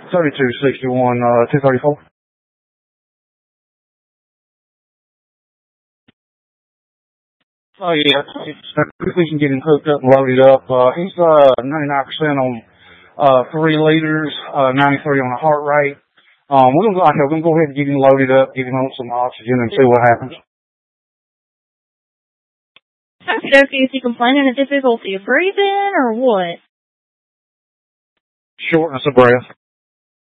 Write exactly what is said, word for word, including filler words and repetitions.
thirty-two sixty-one, uh, two thirty-four. Oh, yeah. If we can get him hooked up and loaded up. Uh, he's uh, ninety-nine percent on uh, three liters, uh, ninety-three on the heart rate. Um, we're gonna, okay, we're gonna go ahead and get him loaded up, get him on some oxygen, and see what happens. Okay, is he complaining of difficulty of breathing or what? Shortness of breath.